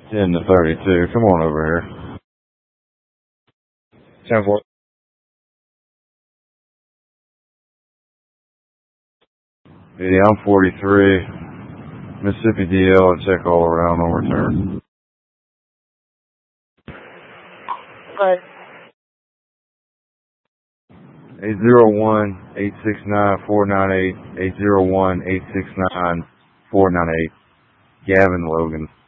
10 to 32. Come on over here. 10-4. Yeah, I'm 43. Mississippi DL, check all around on return. Right. 801-869-498. 801-869-498. Gavin Logan.